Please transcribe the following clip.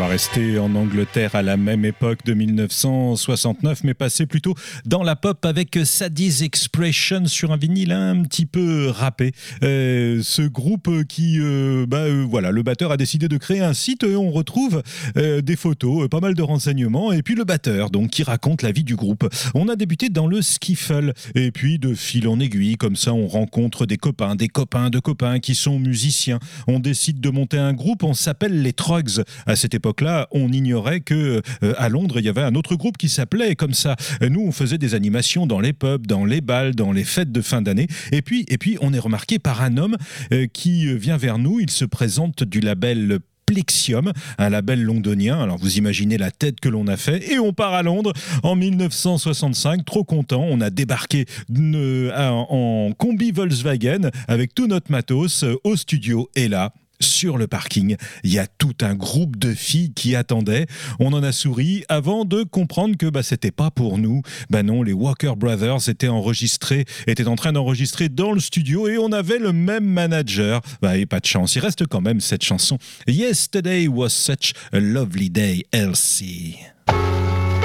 va rester en Angleterre à la même époque de 1969, mais passer plutôt dans la pop avec Sadie's Expression sur un vinyle un petit peu râpé. Ce groupe qui, voilà, le batteur a décidé de créer un site et on retrouve des photos, pas mal de renseignements, et puis le batteur, donc, qui raconte la vie du groupe. On a débuté dans le skiffle, et puis de fil en aiguille, comme ça, on rencontre des copains de copains qui sont musiciens. On décide de monter un groupe, on s'appelle les Trogs. À cette époque-là, on ignorait que à Londres, il y avait un autre groupe qui s'appelait comme ça. Nous, on faisait des animations dans les pubs, dans les bals, dans les fêtes de fin d'année. Et puis, on est remarqué par un homme qui vient vers nous. Il se présente du label Plexium, un label londonien. Alors vous imaginez la tête que l'on a fait, et on part à Londres en 1965, trop content. On a débarqué en combi Volkswagen avec tout notre matos au studio, et là, sur le parking, il y a tout un groupe de filles qui attendaient. On en a souri avant de comprendre que c'était pas pour nous. Non, les Walker Brothers étaient en train d'enregistrer dans le studio, et on avait le même manager. Et pas de chance, il reste quand même cette chanson. Yesterday was such a lovely day, Elsie.